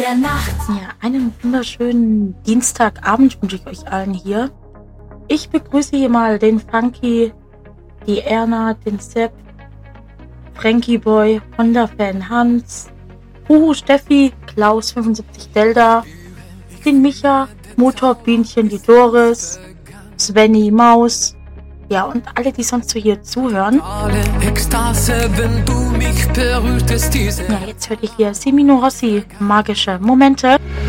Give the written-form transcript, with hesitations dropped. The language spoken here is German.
der Nacht. Ja, einen wunderschönen Dienstagabend wünsche ich euch allen hier. Ich begrüße hier mal den Funky, die Erna, den Sepp, Frankie Boy, Honda-Fan Hans, Huhu Steffi, Klaus 75 Delta, den Micha, Motorbienchen, die Doris, Svenny, Maus, ja, und alle, die sonst so hier zuhören. Ekstase, wenn du mich berührtest, Ja, jetzt hört ihr hier Semino Rossi, magische Momente.